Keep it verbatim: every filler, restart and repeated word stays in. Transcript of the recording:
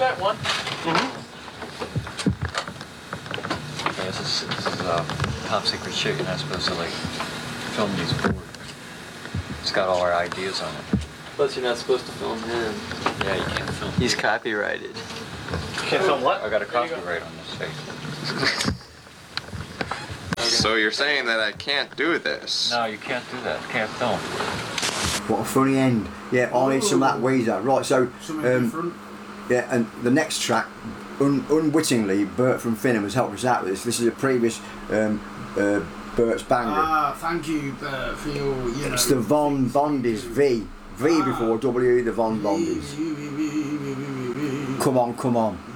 got one. Mm-hmm. Yeah, this is, this is uh, top secret shit. You're not supposed to like film these board. It's got all our ideas on it. Plus, you're not supposed to film him. Yeah, you can't film. He's copyrighted. You can't film what? I got a There you go. copyright on this face. So you're saying that I can't do this? No, you can't do that. You can't film. What a funny end. Yeah, I need some of that Weezer. Right, so Something um, different. yeah, and the next track, un unwittingly, Bert from Finham has helped us out with this. This is a previous um, uh, Bert's banger. Ah, thank you, Bert, for your, you know... It's the Von Bondies V. V Ah. before W, the Von Bondies. Come on, come on.